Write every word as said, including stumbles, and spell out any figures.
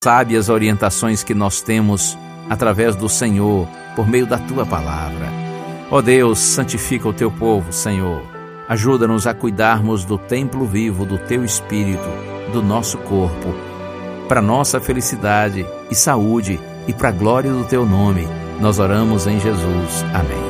sábias orientações que nós temos através do Senhor, por meio da Tua palavra. Ó Deus, santifica o Teu povo, Senhor. Ajuda-nos a cuidarmos do templo vivo do Teu Espírito, do nosso corpo, para nossa felicidade e saúde e para a glória do Teu nome. Nós oramos em Jesus. Amém.